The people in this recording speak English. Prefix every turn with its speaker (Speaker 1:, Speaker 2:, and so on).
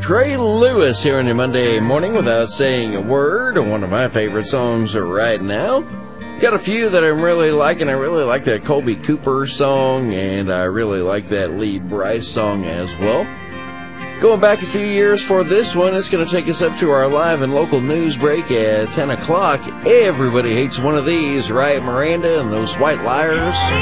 Speaker 1: Trey Lewis here on your Monday morning without saying a word. One of my favorite songs right now. Got a few that I'm really liking. I really like that Colby Cooper song, and I really like that Lee Brice song as well. Going back a few years for this one, it's going to take us up to our live and local news break at 10 o'clock. Everybody hates one of these, right, Miranda and those white liars?